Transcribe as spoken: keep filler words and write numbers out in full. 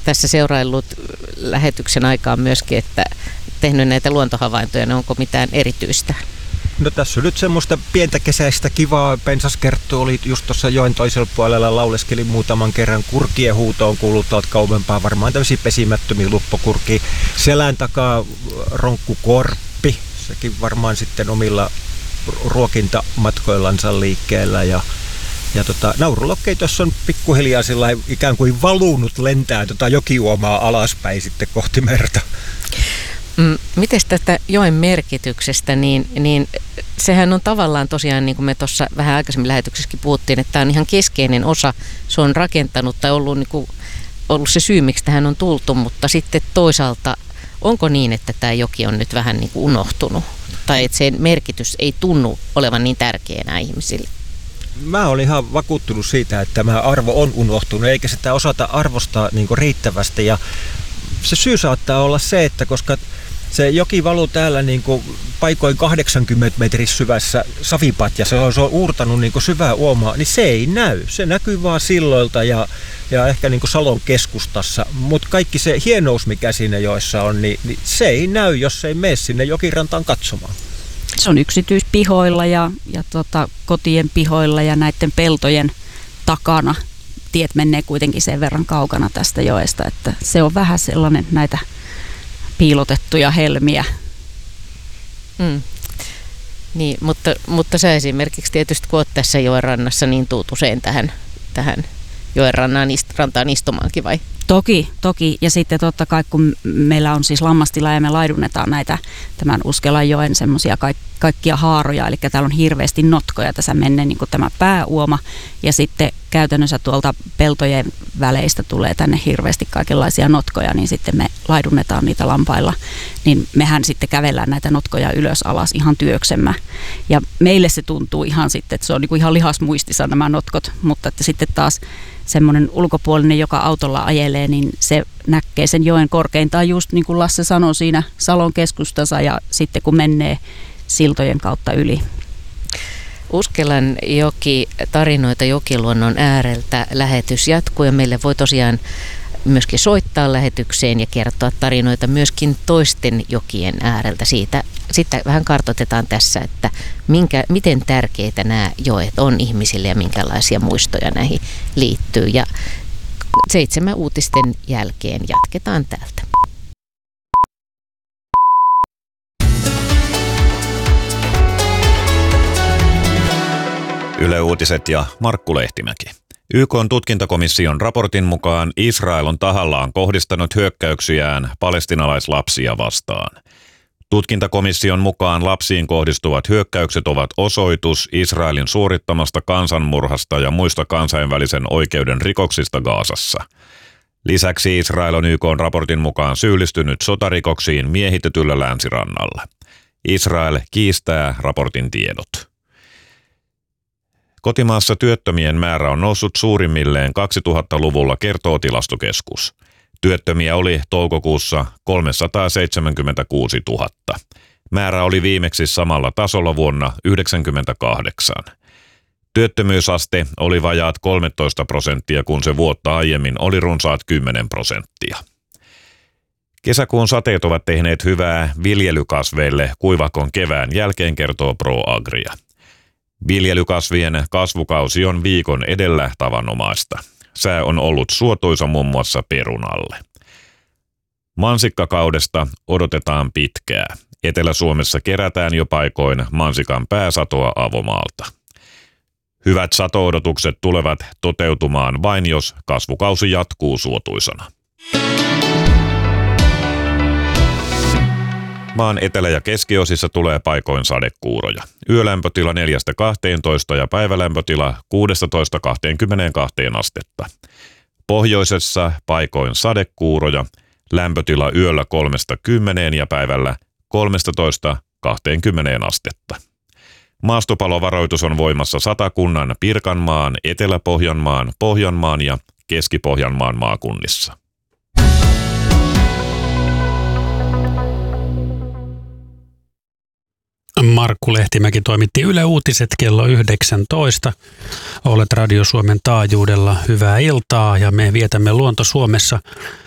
tässä seuraillut lähetyksen aikaan myöskin, että tehnyt näitä luontohavaintoja, niin onko mitään erityistä? No tässä on nyt semmoista pientä kesäistä kivaa. Pensaskerttu oli just tuossa joen toisella puolella, lauleskeli muutaman kerran. Kurkien huuto on kuullut tuolta kauempaa, varmaan tämmöisiä pesimättömiä luppokurkia. Selän takaa ronkkukorppi, sekin varmaan sitten omilla ruokintamatkoillansa liikkeellä. Ja, ja tota, naurulokkei tuossa on pikkuhiljaa ikään kuin valunut lentää tota jokiuomaa alaspäin sitten kohti merta. Miten tästä joen merkityksestä, niin, niin sehän on tavallaan tosiaan, niin kuin me tuossa vähän aikaisemmin lähetyksessäkin puhuttiin, että tämä on ihan keskeinen osa, se on rakentanut tai ollut, niin kuin, ollut se syy, miksi tähän on tultu, mutta sitten toisaalta, onko niin, että tämä joki on nyt vähän niin kuin unohtunut, tai että sen merkitys ei tunnu olevan niin tärkeä enää ihmisille? Mä olin ihan vakuuttunut siitä, että tämä arvo on unohtunut, eikä sitä osata arvostaa niin kuin riittävästi, ja se syy saattaa olla se, että koska se joki valuu täällä niin kuin paikoin kahdeksankymmentä metrin syvässä savipatja, se on, se on uurtanut niin kuin syvää uomaa, niin se ei näy. Se näkyy vaan silloilta ja, ja ehkä niin kuin Salon keskustassa, mutta kaikki se hienous, mikä siinä joessa on, niin, niin se ei näy, jos ei mene sinne jokirantaan katsomaan. Se on yksityispihoilla ja, ja tota, kotien pihoilla ja näiden peltojen takana. Tiet menee kuitenkin sen verran kaukana tästä joesta, että se on vähän sellainen näitä piilotettuja helmiä. Mm. Niin, mutta, mutta sä esimerkiksi tietysti kun oot tässä joen rannassa, niin tuut usein tähän, tähän joen rantaan, rantaan istumaankin vai? Toki, toki. Ja sitten totta kai kun meillä on siis lammastila ja me laidunnetaan näitä tämän Uskelanjoen semmoisia kaik, kaikkia haaroja, eli täällä on hirveästi notkoja. Tässä menee niin kuin tämä pääuoma ja sitten käytännössä tuolta peltojen väleistä tulee tänne hirveästi kaikenlaisia notkoja, niin sitten me laidunnetaan niitä lampailla. Niin mehän sitten kävellään näitä notkoja ylös alas ihan työksemme. Ja meille se tuntuu ihan sitten, että se on niin kuin ihan lihasmuistissa nämä notkot, mutta että sitten taas semmoinen ulkopuolinen, joka autolla ajelee, niin se näkee sen joen korkeintaan just niin kuin Lasse sanoi siinä Salon keskustassa ja sitten kun menee siltojen kautta yli. Uskelanjoki, tarinoita jokiluonnon ääreltä lähetys jatkuu ja meille voi tosiaan myöskin soittaa lähetykseen ja kertoa tarinoita myöskin toisten jokien ääreltä. Siitä, sitä vähän kartoitetaan tässä, että minkä, miten tärkeitä nämä joet on ihmisille ja minkälaisia muistoja näihin liittyy. Ja seitsemän uutisten jälkeen jatketaan täältä. Yle Uutiset ja Markku Lehtimäki. Y K:n tutkintakomission raportin mukaan Israel on tahallaan kohdistanut hyökkäyksiään palestiinalaislapsia vastaan. Tutkintakomission mukaan lapsiin kohdistuvat hyökkäykset ovat osoitus Israelin suorittamasta kansanmurhasta ja muista kansainvälisen oikeuden rikoksista Gazassa. Lisäksi Israel on Y K:n raportin mukaan syyllistynyt sotarikoksiin miehitetyllä länsirannalla. Israel kiistää raportin tiedot. Kotimaassa työttömien määrä on noussut suurimmilleen kaksituhattaluvulla, kertoo Tilastokeskus. Työttömiä oli toukokuussa kolmesataaseitsemänkymmentäkuusituhatta. Määrä oli viimeksi samalla tasolla vuonna yhdeksänkymmentäkahdeksan. Työttömyysaste oli vajaat kolmetoista prosenttia, kun se vuotta aiemmin oli runsaat kymmenen prosenttia. Kesäkuun sateet ovat tehneet hyvää viljelykasveille kuivakon kevään jälkeen, kertoo ProAgria. Viljelykasvien kasvukausi on viikon edellä tavanomaista. Sää on ollut suotuisa muun muassa perunalle. Mansikkakaudesta odotetaan pitkää. Etelä-Suomessa kerätään jo paikoin mansikan pääsatoa avomaalta. Hyvät sato-odotukset tulevat toteutumaan vain, jos kasvukausi jatkuu suotuisana. Maan etelä- ja keskiosissa tulee paikoin sadekuuroja. Yölämpötila neljästä kahteentoista ja päivälämpötila kuudestatoista kahteenkymmeneenkahteen astetta. Pohjoisessa paikoin sadekuuroja, lämpötila yöllä kolmesta kymmeneen ja päivällä kolmestatoista kahteenkymmeneen astetta. Maastopalovaroitus on voimassa Satakunnan, Pirkanmaan, Etelä-Pohjanmaan, Pohjanmaan ja Keski-Pohjanmaan maakunnissa. Markku Lehtimäki toimitti Yle Uutiset kello yhdeksäntoista. Olet Radio Suomen taajuudella. Hyvää iltaa ja me vietämme Luonto Suomessa